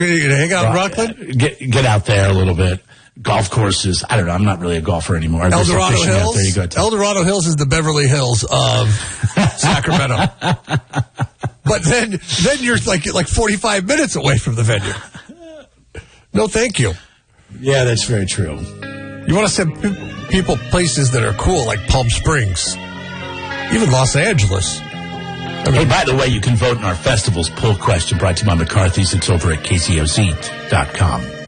You gonna hang out in Rockland? Get out there a little bit. Golf courses. I don't know. I'm not really a golfer anymore. Eldorado Hills. There you go. Eldorado Hills is the Beverly Hills of Sacramento. But then you're like 45 minutes away from the venue. No, thank you. Yeah, that's very true. You want to send people places that are cool, like Palm Springs, even Los Angeles. Hey, by the way, you can vote in our festival's poll question brought to you by McCarthy's. It's over at KCOZ.com.